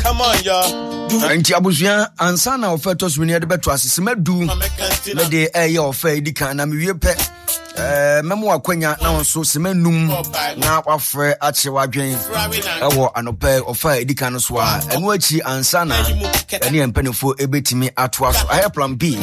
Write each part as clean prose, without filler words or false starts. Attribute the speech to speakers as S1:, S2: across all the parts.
S1: Come on, y'all.
S2: Anti abusua ansa na ofa to so ni de beto asese madu me de eye ofa edika na me wie pe memo akwanya na wonso semanum na kwafre ache wadwen ewo anope ofa edika no so a eno achi ansa na ene empanifo ebetimi atoa so aye plan B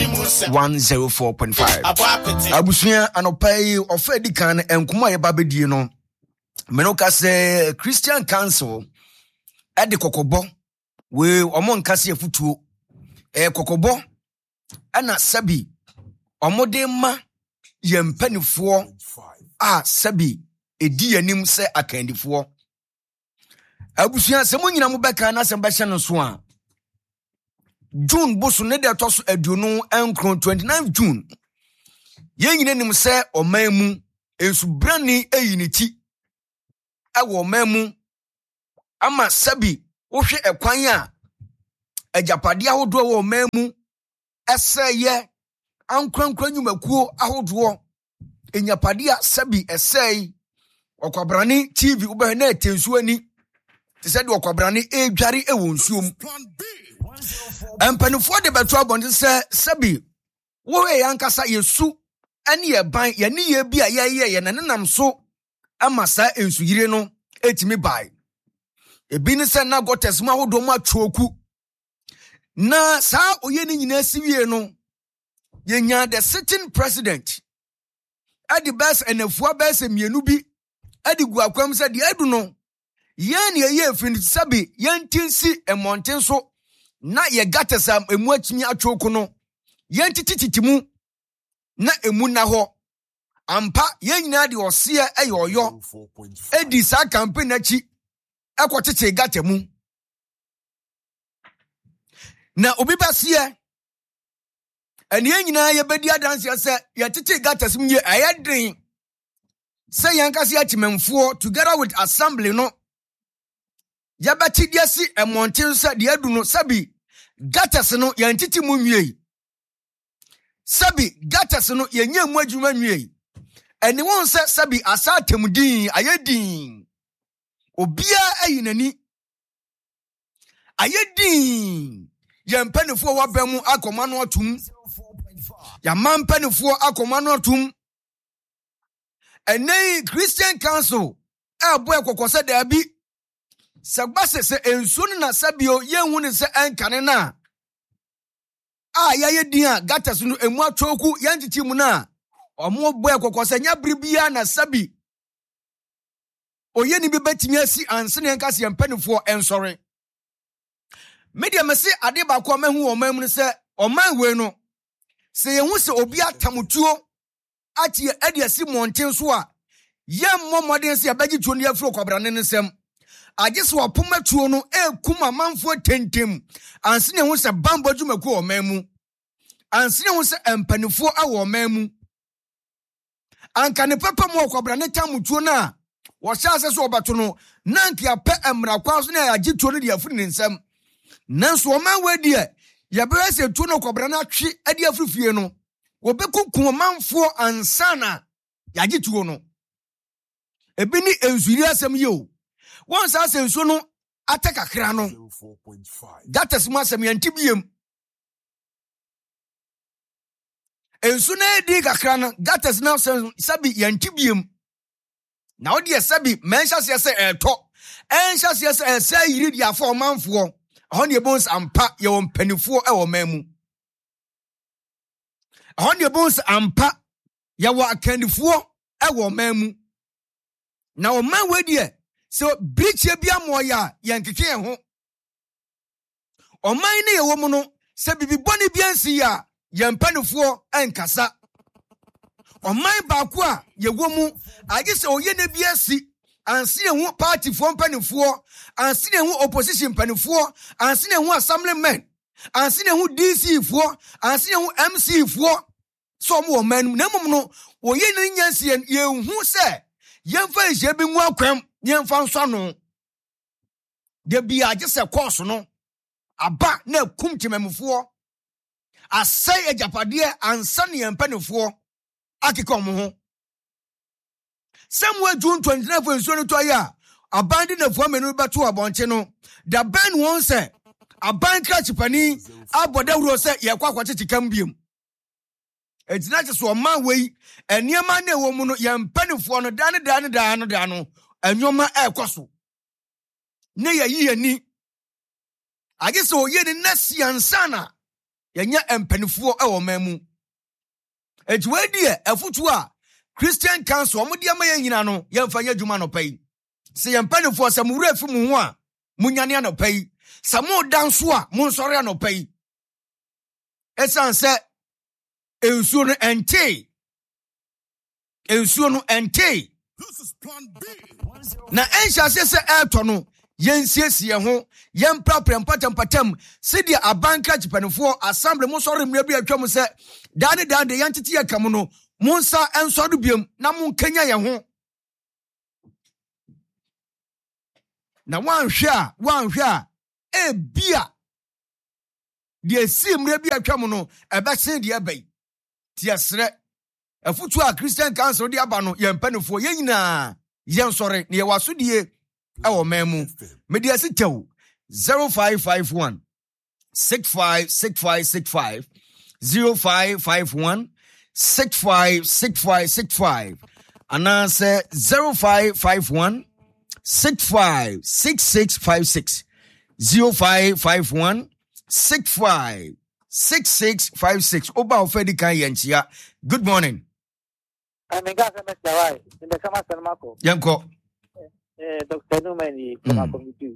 S2: 104.5 abusua anopa ofa edika no enkomo aye babedie no meno ka se Christian Council ade kokobo we omo nkase afutuo kokobo ana sabi omode ma yempanifo a sabi edi yanim se akandifo abusua se mo nyina mo beka na se mbehye no so a June boso ne de toso aduonu enkron 29 June yen nyina nim se omamu ensubrani eyiniti awo omamu ama sabi wohwe ekwan a ajapade ahodo wo omamu eseye ankrankran nyumakuo ahodo enyapade a sabi eseye okwabrane TV ube na etensu ani tse de okwabrane edware ewo nsuom empanifo de beto abonde se sabi wo we yankasa yesu ane ye ban ye ne ye bia ye nanam so amasa ensuyire no etimi bai ebi ne se na gotes ma hodo ma twoku na sa oye ni nyina siwie no yenya the sitting president adi best enafua best mienu bi adi guakwam se de adu no yan ye fin sabi yantinsi emonten so na ye gatesam emu atimi atwoku no yantititimu na emu na ho ampa yen nyina de ose eyoyo edi sa campaign achi ekotete gatemu na obi basie eni yen nyina ye bedi adanse se ye tete gatesum ye ayedin se yankase atimemfo together with assembly no ya beti dia si emontin se de adu no sabi gates no yantiti mu nwie sabi gates no yenye mu adwuma nwie eni won se sabi asatemudin ayedin obia ayinani ayedin yempanifo wabamu akoma no atum ya mampanifo akoma no atum eni Christian Council abo ekokose da bi sagbase se ensunu na sabio yenhu ne se enkane na yayedin a gatas no emu atwoku yantiti mu na omo bo ekokose nya bribia na sabi oyeni bi betimi asi ansene nkase yempanifo ensore media mese ade ba ko mahu omamu se oman we no se yehu se obi atamutuo ati ade asi monten so a yemmo moden se abagi tuo ne afro kwabrane nsem agese wapomatuo no ekuma manfo tentem ansene hu se bambo dwumaku omamu ansene hu se empanifo awo omamu ankane papa mo kwabrane tamutuo na wo sha se so obato no nanki ape emra kwa so na agituo no de afri ne nsem nanso oman we de ya be se tuo no kwabrane atwe ade afrifie no wo bekukun manfo ansana ya agituo no ebi ni ensuri asem ye o won sa senso no atakakra no 4.5 gatas mu asem yantibiem enso na edi kakra no gatas na sabi yantibiem na odi sabi menhya se eto enhya se ese yiri dia for manfo hon ye bons ampa ye won panifo e wo mamu hon ye bons ampa ye wo akandifo e wo mamu na o man we die so brichie bia moya yankeke ho o man ne ye wo mu no se bibiboni bia nsi ya yempanifo enkasa o man ba ko a ye wo mu age se oye ne bia si ansi ehu party for mpanifo ansi ehu opposition mpanifo ansi ehu assemblymen ansi ehu DC fo ansi ehu MC fo so mo man na mum no oye ne nyansi ye hu se yemfa ehye bi nwu akwam yemfa nso no de bia age se course no aba na kum timemfo asai ajapade ansa ne yempanifo akikom ho Samuel June 29 nso no to ya abandon the woman but to a boncheno. The band won't say a band catch penny. Aboda say Yakwa Cambium. It's not just one man way, and near man, a woman, young penny for no dano, and your man air costu. Nay, a year ni. I guess so, ye the Nessie and Sana. Yanya and penny for our memu. It's where dear, a footua. Christian Council, Mudia Mayano, young Fanya Jumano pay. Say and penny for some red from Mua, Munyaniano pay. Some more dansua, Monsoriano pay. Esan said. Ensuno ente. This is plan B. Na ensha se airto no yensiesie ho yempra patam sidi abanka chipanefo assembly mo sori mra bi atwam se dade yantete yakam no monsa ensodo biem na monkanya ye ho na wanhwe a e bia de si mra bi atwam no ebese de abai tiasre afutu a Christian Council de abano yempanefo yenyina yensore ne yewasodie ewo memu media sitew 0551 656565 0551 656565 anase 0551 656656 0551 656656 Oba ofedi kan yenchia. Good morning.
S1: I'm in Gaza, Mr. White, in the Kamasan Marco.
S2: Yanko.
S1: Dr. Numani, Committee.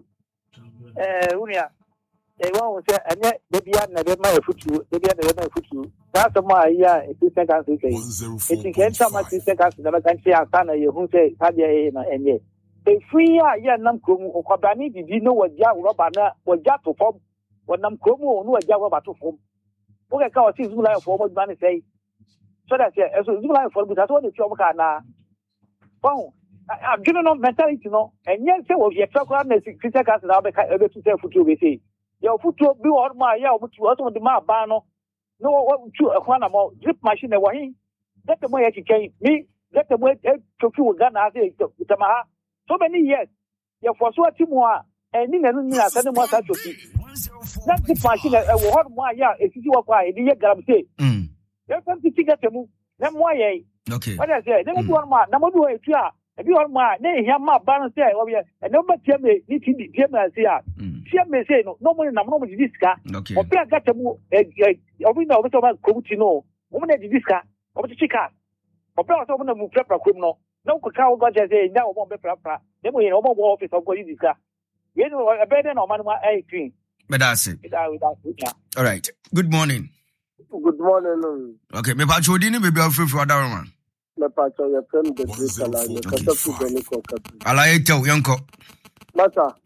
S1: Unia, they won't say, and yet they be at my foot, they be at the foot. That's my year, if you think I say. If you get some of the seconds, never can see a son of you who say, Tadia and yet. If we are young Namkum or Kabani, did you know what Jack Robana or Jack to form? What Namkumu no Jack Robert to form? Okay, I see Zula for what man say. So that's it. So Zula for that's what the job can now. Well, I've given up mentality, you know, and yet say, well, your truck on the Christian Council now because able to say foot we say. Your foot will be on my yaw, which was on the map bano. No, what you a one about drip machine away. Let the way you came me, let the way to you gun as a Tamaha. So many years, your for so more, and in a sudden one such a thing. That's the machine, a word more, yeah, if you are quiet, the year say. There's something to get to move. Then why,
S2: okay.
S1: What I say, then one man, number two, if you are my name, here, my balance there, and nobody tell me, you can be German, see, may say, no one, nobody this car,
S2: okay.
S1: Or I got to move, we know what coach, you know, woman at this car, or the chicken, or perhaps open a move proper criminal. No cow got as a now won't be proper. Then we know more office of going this car. You know, a better no man, I think.
S2: But that's it. All right. Good morning.
S3: Good morning.
S2: Okay, me pacho dini be be free for that one.
S3: Me pacho your friend the great line. Katafu Beniko Katu.
S2: Alaye tell yanko.
S3: Mata.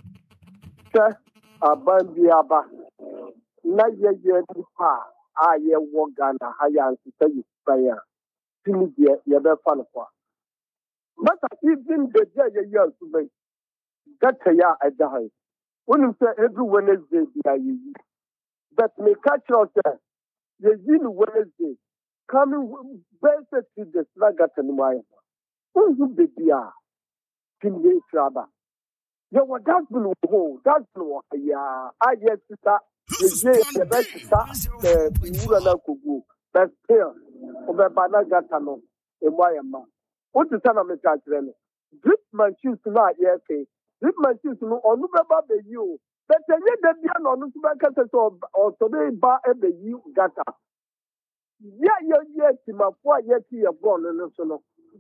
S3: Sir, abandi aba. Na ye pa a ye wo Ghana haya ansita yipaya. Tini ye be fan kwa. Mata even the day ye ansubay. Gata ya adahay. Unim say every Wednesday ya yi. But me catch out there. The Wednesday coming basic to the Slagat and Maya. Who be there? Tinge Traba. You were that's blue hole, that's blue. Yeah, I get to start the best start the Urana Kugu, that's here, over Banagatano, and Wayama. What the son of a catcher? Drip my shoes to not yet, drip my shoes to know, or no about you. But then the piano on the back or today bar at the U gata. Yeah, my poor yet you have gone and so.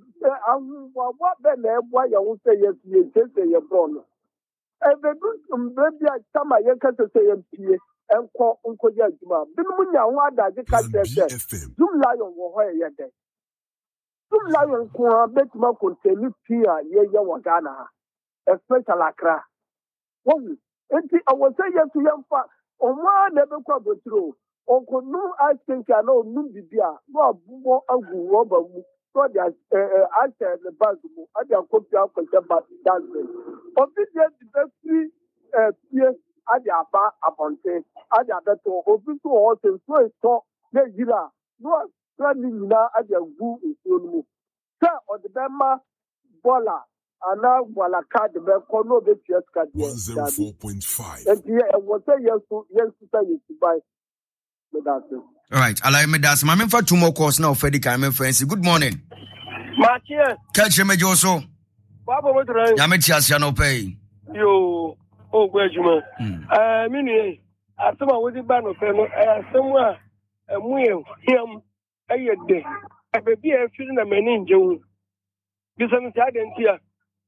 S3: What then why I won't say yes, you just say you're born. And the good baby at some I can say and call Uncle Yajima. Bimunya, what I get Zoom lion were here yet. Zoom lion could bet my continue here, yeah, Wagana, especially Accra. One. Enti I say yes to young fa on one never quite go through. Uncle no I think I know no bibia no abumo agu roba mu so there's I said the bag mu I dey copy out for the dancing. Obedient the free peer I dey aba abonte I dey beto obi to all things so it talk na gira no planning na I dey gu nsuo mu. Sir on the bema bola ana wala card be ko no be tia card ye
S4: 104.5
S3: and here what say yes say you buy me that.
S2: All right, allow me das mama for two more calls now for the kind friends. Good morning.
S1: Machie.
S2: Catch me Joso.
S1: Baba mo try.
S2: Ya me tia sia no pay.
S1: Yo, oh gwajuma. Mini asema wo di ba no fe no asema amuye him ayede. Abebi e fi na mani njewu. Bisa mi tia dentia.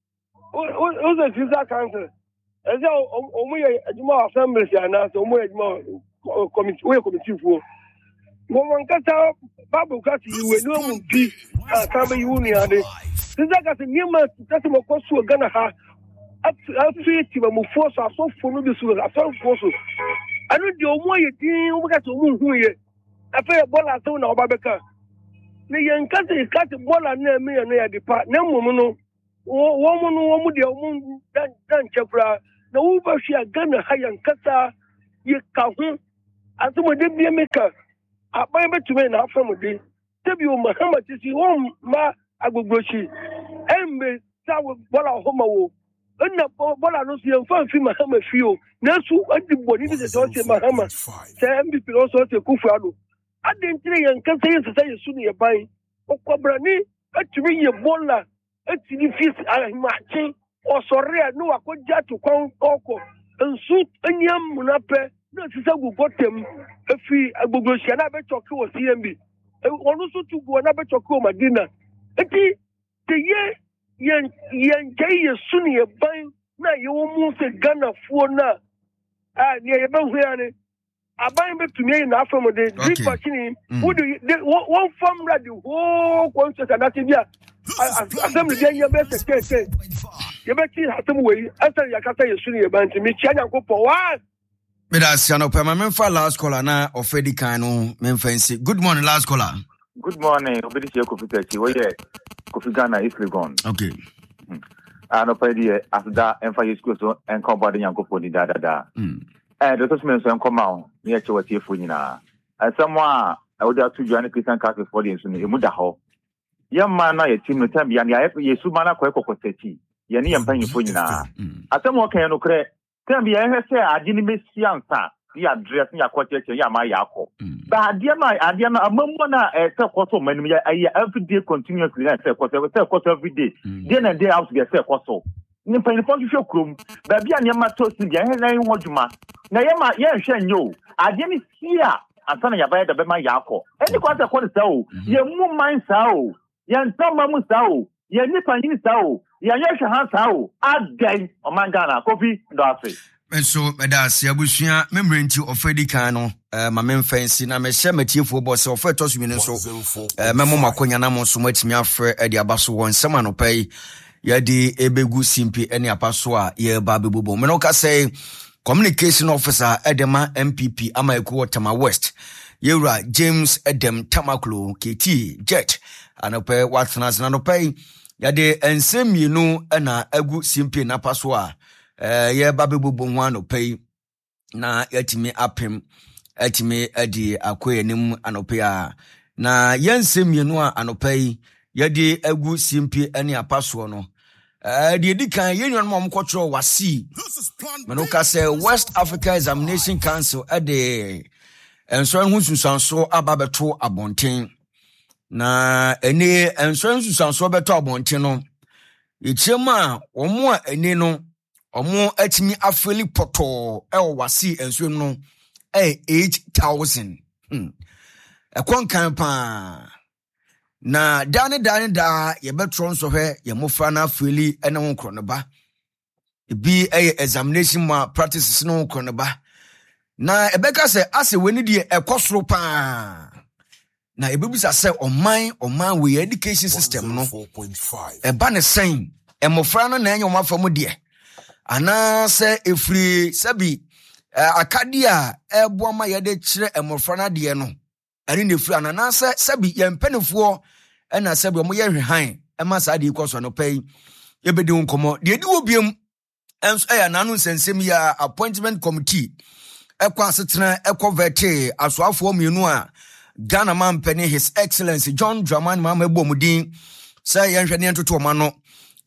S1: O ze visa council. Eja omuye adwuma assembly ana so omuye adwuma committee fuo. Wọ́n kata babu kasi iwe ni omu bi akabe yuni ade. Sinza kasi nima kasi mokosu Ghana ha atu ti ba mu force aso funu bi su aso force. Anu di omu ye din omu kasi omu hu ye. Afa bola so na oba beka. Ni yen kasi bola na me na ya depa na mumu no wo de omu dan chefra na wo ba hia Ghana ha yan kasa ye ka hu atu de bi meka. Abai betume na afam de tebi o Muhammad si won ma agbogrochi embe sawo bola homa wo na bola no si enfan fi Muhammad fi o na su adi boni de so se Muhammad se MVP no so se kufu ado adentire yan kan se yesa yesu ne ban okobrani atumi ye bola atini fi ahmachi osore no akoja to kon koko nsu anyam munape no sisa gugotem efi agbogbosia na be choke wo CMB onu so tugu na be choke o Madina eti te yen ye suni ye ban na ye wo mu se Ghana fuo na ne ye be hu ane aban be tumi na afam de big machine would one farm ready ho concert na te bia assembly de ye be se ye be ti hatem we asa ya kata ye suni ye ban ti mi chia nyankopɔ wa.
S2: That's no pay. My for last caller na ofedi kanu menfancy. Good morning, last caller.
S5: Good morning. Obedi che Kofi Tachi. Where you? Kofi Ghana is Legon.
S2: Okay.
S5: No pay the after enfa yesu so enko body yankopo ni da. The social so enko ma me che wati efu nyina. Someone I would have to join Christian Catholic for the so emu da ho. Yamma na ye team no time ya yesu mana kwa Tachi. Ye ni yampa nyifu nyina. Asemo kan no kre can be a say I didn't miss Yansa, the address in your quarter, Yama Yako. But dear my idea, a moment a quarter, when we are every day continuously, I say quarter every day. Then a day out to get a quarter. In the point of room, but be an Yama toast in the headline Wajuma. Now, Yama, yes, you. I didn't see her. And son of the Bema Yako. Any quarter so, your moon mind so, yan Tamamu so, your Nipan so. Yanyesha hansao again omangana Kofi Dafe.
S2: So that's Yabusha memory into ofedi kano my men fancy na me share metiefo boss ofetos mi so memo makonya na mo so matimi afre e de abaso won sama no pay ye de ebegu simpi ene apaso a ye ba bebubo me no ka say communication officer edema MPP amaiko Tama West yewra James Edem Tamaklo KT Jet anope watnas na no pay yade ensemienu na agu simpi na paso a ye babebubo ho anopai na yatimi apem atimi adi akoyanim anopai a na yensemienu a anopai yade agu simpi ene apaso no de dikan yenwan mom kwotro wasi menoka say West Africa Examination Council ade enso hu susanso ababeto abonten na ene enso susanso beto abonten no ichema omo a ene no omo atimi afeli poto e wasi enso no 8000 ekon pa na dane da ye betro nso he ye mofra na afeli ene ho kro ne ba bi examination ma practices no kro ne ba na ebeka se ase weni de ekosoro pa na ebibisa se oman we education system no eba ne sen emofra no na enyo mafam de ana se efri sabi akadia eboama ye de kire emofra na de no ani ne firi anana se sabi ye mpanefo na sabi omo ye hwehan ema sa de ikoso no pay ye bedi nkomo de di obiem enso ya nanu nsensem ya appointment committee ekwa setena ekovete asoafo mienu a Ghana man penny His Excellency John Dramani Mahama Bomudin say yenhwe ne ntoto ma no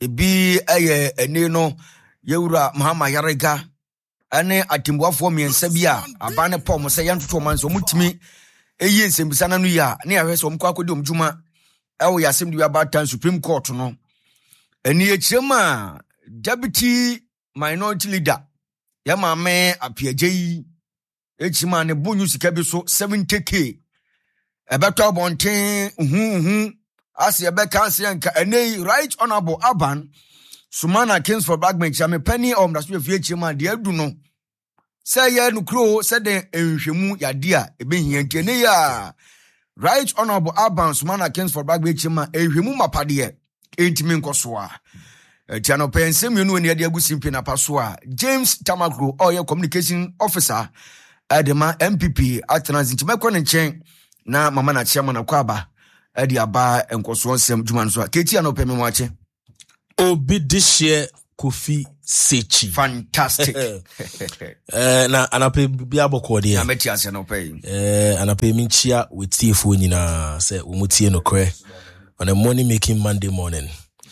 S2: ebi ene no yewura Mahama Yarega ane atimbuafo miensa bi a abane pom se yantoto manso mutimi eyi nsembisa na no ya ne ya hwese omkwa akodi omjuma ewo yasem di abatan Supreme Court no eni echema deputy minority leader ya maame apiajeyi echima ne bonyu sika bi so 70k ebeto bonten as ye be cancel nka eni Right Honorable Aban Sumana Kingsford Bagman chame penny that's we echima de adu no say ye no kro say den enhwemu yade a ebehia ntene ya Right Honorable Aban Sumana Kingsford Bagman chima enhwemu mapade entimi nkoso a tiano pensem yenu eni ade agusi mpi na paso a James Tamagro oye communication officer adema MPP atransit mekọ ne nchen na mama na chairman akwaba ade aba enkoso nsem dwuma nso a keti ano peme mo ache
S4: obi this year Kofi Sechi
S2: fantastic
S4: na anape bia bokode
S2: na meti ase no pay
S4: anape minchia wetiefo nyina say omutie no kre on a money making Monday morning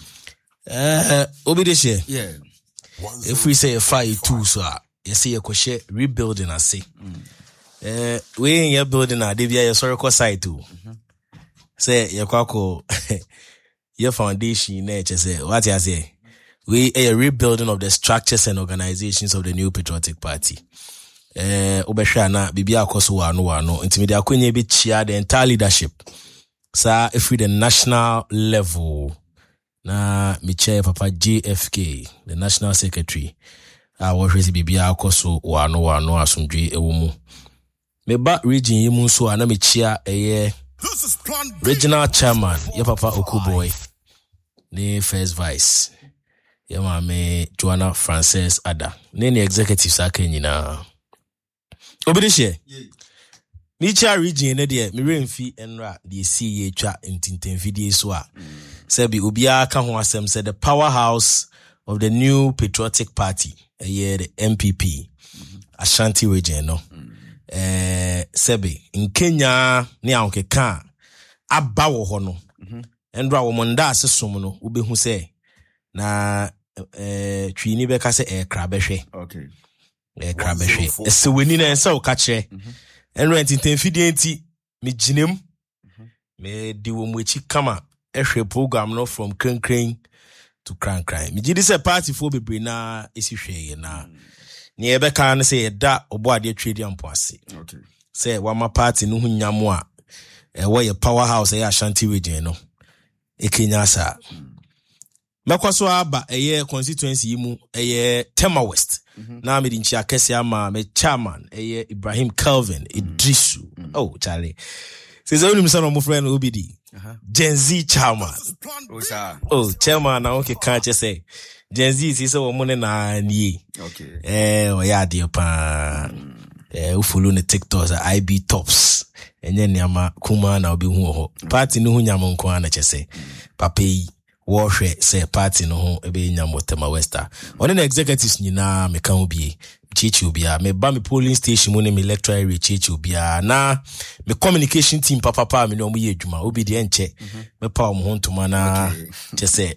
S4: obi this year if we say a fire too so you see a kwhye rebuilding ase we in your building a devia your historical site too say your kwako your foundation na say what you say we a rebuilding of the structures and organizations of the New Patriotic Party obehwa na bibia akoso wano intimidate akonye bi chia the entire leadership sa if we the national level na mi chair papa JFK the national secretary what is bibia akoso wano asumdwe ewomu me ba region yimu so ana mi chia regional chairman ya papa Okuboy ni first vice ya mame Joanna Frances Ada ni executive saka nyina obidishe ni cha region ne de me remfi enra de see ye twa ntinten video so a sebi obia ka ho asem say the powerhouse of the New Patriotic Party the MPP Ashanti region no sebi in Kenya ni ankeka aba wo ho no enra wo monda asesom no ubehu say na twini be ka say krabehwe
S2: okay
S4: krabehwe eseweni na ensa o ka kire enra ntinten fidie nti me ginem me di wo mwechi kama ehwe program no from Krenkren to Krankran me gidi say party for bebre na esihwe na ne ebe ka na say da obo ade trade ampo ase
S2: okay
S4: say wama party no hunyamo a wo ye powerhouse ya Ashanti region no ekenya sa mekwaso aba constituency mu Tema West na me dinchi akese ama me chairman Ibrahim Kelvin Idrisu oh Charlie says only me son of my friend Obidi Gen Z chairman oh chairman na okay can just say Gen Z is so money na ni
S2: okay
S4: o ya de pa u follow ne TikTok IB Tops enye niama kuma na obi hu ho party no hu nyamo nko ana chese papa yi wohwe say party no ho ebe nyamo Tema Westa one na executives nyina me kan obi chichi obia me ba me polling station mo ne me electoral area chichi obia na me communication team papa me no mo ye adwuma obi de enche me pa mo ho ntoma na chese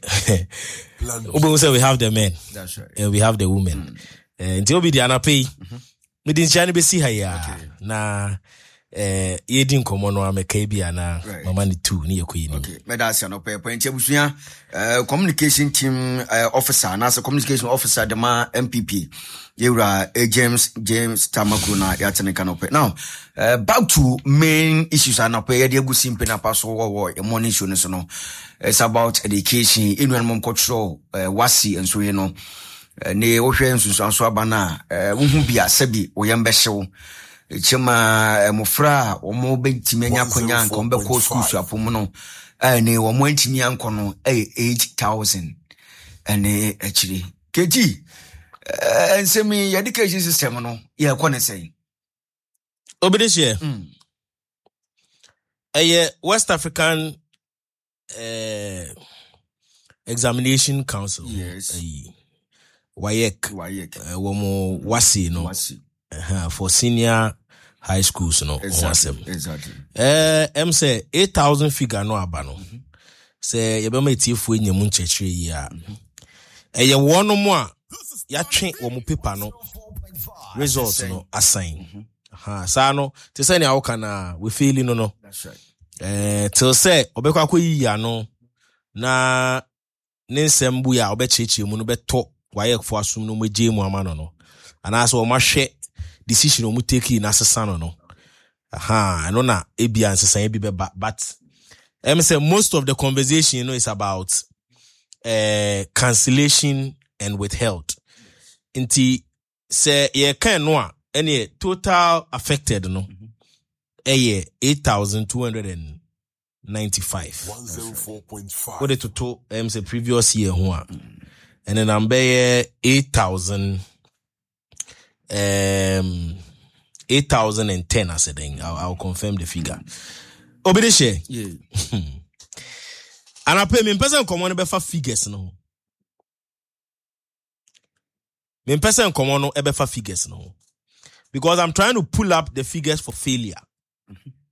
S4: obi say we have the men
S2: that's right
S4: and we have the women until obi de anapay me din chane be si ha ya na yedin komo no ameka bia na mama ni 2 ni yekoyini
S2: okay medasi no pepe nche busua communication team officer na communication officer de ma MPP yewra James Tamagro na yatene kanope now back to main issues anape ye de agusi mpe na paso wo morning show no so no it's about education inwan mom control wasi enso ye no ne wo hwe nsusu anso aba na wo bia sabi wo yembe hyew chema mofra omo bentimi anya konya nko mbe ko school so apom no ne wo mo antimi anko no 8000 ene achiri keji ensemi education system no ye ko ne sei
S4: obedeshe West African Examination Council
S2: yes
S4: WAEC womo wasi no for senior high schools no
S2: exactly
S4: say 8000 figure no aba no say yebema etiefu enyemu nchechire yi a Eye one more ya twe wo mu paper no results no assign. Sa no te say na woka na we feeling no.
S2: That's right.
S4: Till say obekwa akoyi ya no na ne nsembu ya obecheche mu no beto wayekfo asum no magye mu amano no. Ana so o ma hwe decision o mu take na sesa no. I know na ebia nsesa ebi be but say most of the conversation is about cancellation and withheld. Inti say ye can no any total affected no. 8,295.
S6: 104.5.
S4: What the total say previous year ho. And then I'm 8,000 8,010 I said I'll confirm the figure. Obedeshe.
S2: Yeah.
S4: And I pay me person come on for figures no. Me person come on for figures no. Because I'm trying to pull up the figures for failure.